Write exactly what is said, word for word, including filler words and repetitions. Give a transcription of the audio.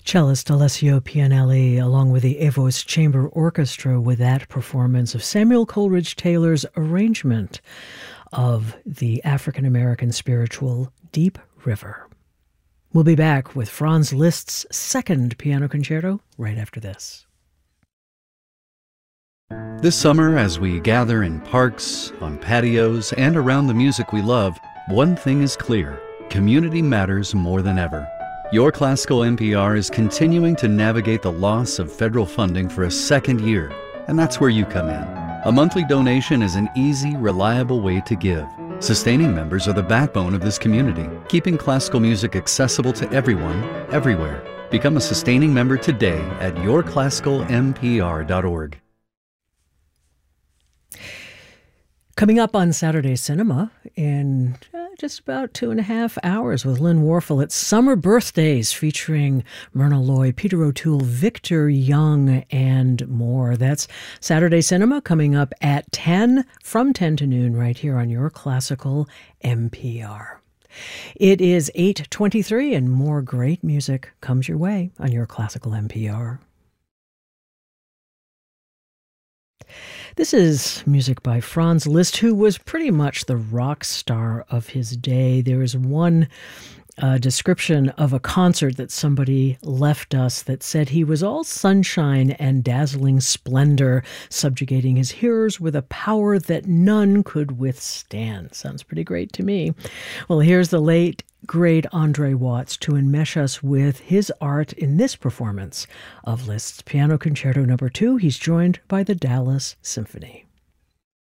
Cellist Alessio Pianelli, along with the Evos Chamber Orchestra, with that performance of Samuel Coleridge Taylor's arrangement of the African-American spiritual Deep River. We'll be back with Franz Liszt's second piano concerto right after this. This summer, as we gather in parks, on patios, and around the music we love, one thing is clear: community matters more than ever. Your Classical N P R is continuing to navigate the loss of federal funding for a second year, and that's where you come in. A monthly donation is an easy, reliable way to give. Sustaining members are the backbone of this community, keeping classical music accessible to everyone, everywhere. Become a sustaining member today at your classical m p r dot org. Coming up on Saturday Cinema in uh, just about two and a half hours with Lynn Warfel, it's Summer Birthdays featuring Myrna Loy, Peter O'Toole, Victor Young, and more. That's Saturday Cinema coming up at ten, from ten to noon, right here on your Classical N P R. It is eight twenty-three, and more great music comes your way on your Classical N P R. This is music by Franz Liszt, who was pretty much the rock star of his day. There is one uh, description of a concert that somebody left us that said he was all sunshine and dazzling splendor, subjugating his hearers with a power that none could withstand. Sounds pretty great to me. Well, here's the late great Andre Watts to enmesh us with his art in this performance of Liszt's Piano Concerto Number Two. He's joined by the Dallas Symphony.